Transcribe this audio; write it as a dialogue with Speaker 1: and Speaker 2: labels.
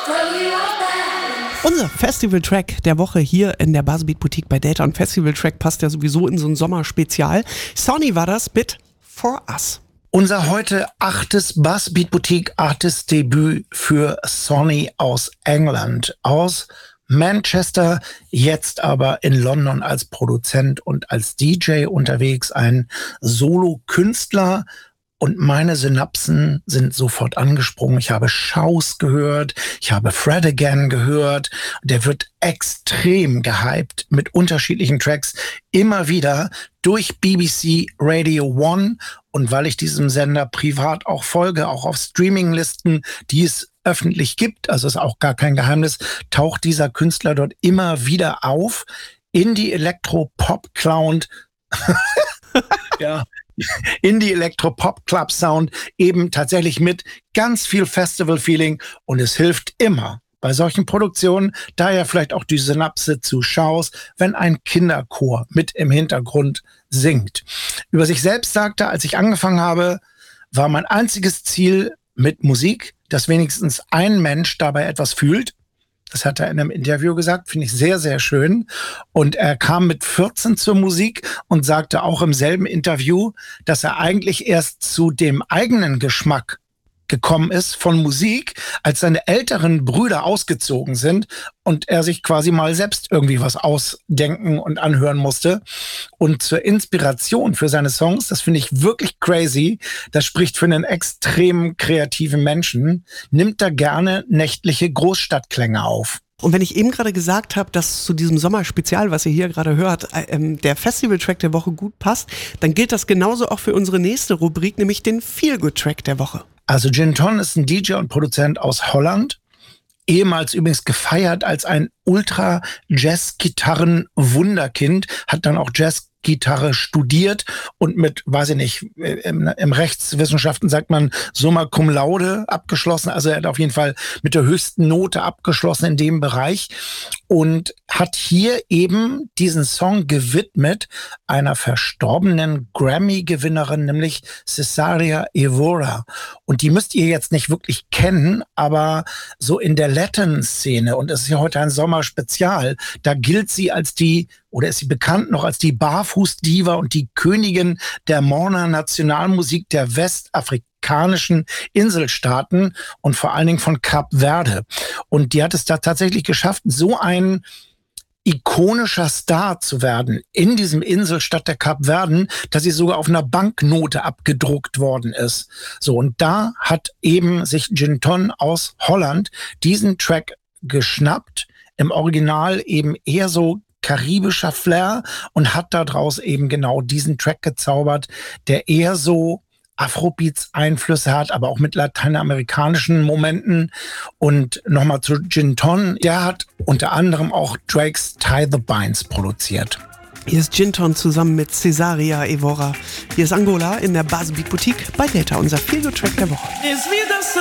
Speaker 1: Unser Festival-Track der Woche hier in der Buzzbeat Boutique bei Data. Und Festival-Track passt ja sowieso in so ein Sommerspezial. Sonny war das mit For Us.
Speaker 2: Unser heute 8. Buzzbeat Boutique Artist Debüt für Sonny aus England, aus Manchester, jetzt aber in London als Produzent und als DJ unterwegs, ein Solo-Künstler. Und meine Synapsen sind sofort angesprungen. Ich habe Shouse gehört, ich habe Fred Again gehört. Der wird extrem gehypt mit unterschiedlichen Tracks, immer wieder durch BBC Radio 1. Und weil ich diesem Sender privat auch folge, auch auf Streaminglisten, die es öffentlich gibt, also ist auch gar kein Geheimnis, taucht dieser Künstler dort immer wieder auf. Indie Electro Pop Clown. Ja. Indie Electro Pop Club Sound, eben tatsächlich mit ganz viel Festival-Feeling, und es hilft immer bei solchen Produktionen, daher vielleicht auch die Synapse zu Shouse, wenn ein Kinderchor mit im Hintergrund singt. Über sich selbst sagte, als ich angefangen habe, war mein einziges Ziel mit Musik, dass wenigstens ein Mensch dabei etwas fühlt. Das hat er in einem Interview gesagt, finde ich sehr, sehr schön. Und er kam mit 14 zur Musik und sagte auch im selben Interview, dass er eigentlich erst zu dem eigenen Geschmack gekommen ist von Musik, als seine älteren Brüder ausgezogen sind und er sich quasi mal selbst irgendwie was ausdenken und anhören musste. Und zur Inspiration für seine Songs, das finde ich wirklich crazy, das spricht für einen extrem kreativen Menschen, nimmt er gerne nächtliche Großstadtklänge auf.
Speaker 1: Und wenn ich eben gerade gesagt habe, dass zu diesem Sommerspezial, was ihr hier gerade hört, der Festival-Track der Woche gut passt, dann gilt das genauso auch für unsere nächste Rubrik, nämlich den Feel-Good-Track der Woche.
Speaker 2: Also Ginton ist ein DJ und Produzent aus Holland, ehemals übrigens gefeiert als ein Ultra-Jazz-Gitarren-Wunderkind, hat dann auch Jazzgitarre studiert und mit, weiß ich nicht, im Rechtswissenschaften sagt man Summa Cum Laude abgeschlossen. Also er hat auf jeden Fall mit der höchsten Note abgeschlossen in dem Bereich und hat hier eben diesen Song gewidmet einer verstorbenen Grammy-Gewinnerin, nämlich Cesaria Evora. Und die müsst ihr jetzt nicht wirklich kennen, aber so in der Latin-Szene, und es ist ja heute ein Sommerspezial, da gilt sie als die, oder ist sie bekannt noch als die Barfuß-Diva und die Königin der Morna-Nationalmusik der westafrikanischen Inselstaaten und vor allen Dingen von Kap Verde. Und die hat es da tatsächlich geschafft, so ein ikonischer Star zu werden in diesem Inselstaat der Kapverden, dass sie sogar auf einer Banknote abgedruckt worden ist. So, und da hat eben sich Ginton aus Holland diesen Track geschnappt, im Original eben eher so karibischer Flair, und hat daraus eben genau diesen Track gezaubert, der eher so Afrobeats-Einflüsse hat, aber auch mit lateinamerikanischen Momenten. Und nochmal zu Ginton, der hat unter anderem auch Drakes Tie the Binds produziert.
Speaker 1: Hier ist Ginton zusammen mit Cesaria Evora. Hier ist Angola in der Buzzbeat Boutique bei Data, unser Feel-Good-Track der Woche.